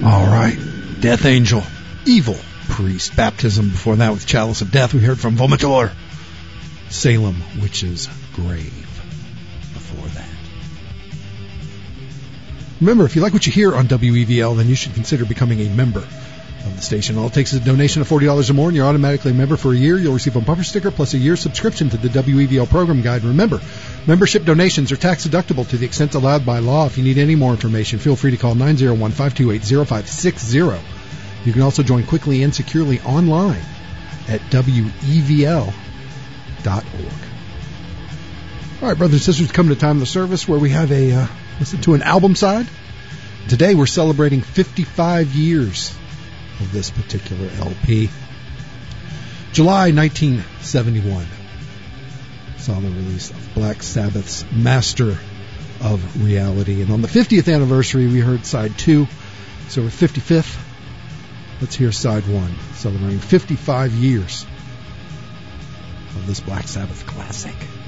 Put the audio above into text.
All right. Death Angel. Evil Priest. Baptism. Before that with Chalice of Death. We heard from Vomitor. Salem Witch's Grave. Before that. Remember, if you like what you hear on WEVL, then you should consider becoming a member of the station. All it takes is a donation of $40 or more, and you're automatically a member for a year. You'll receive a bumper sticker plus a year's subscription to the WEVL program guide. Remember, membership donations are tax deductible to the extent allowed by law. If you need any more information, feel free to call 901-528-0560. You can also join quickly and securely online at WEVL.org. All right, brothers and sisters, coming to time of the service where we have a listen to an album side. Today we're celebrating 55 years of this particular LP. July 1971 saw the release of Black Sabbath's Master of Reality. And on the 50th anniversary, we heard side 2. So we're 55th. Let's hear side 1, celebrating 55 years of this Black Sabbath classic.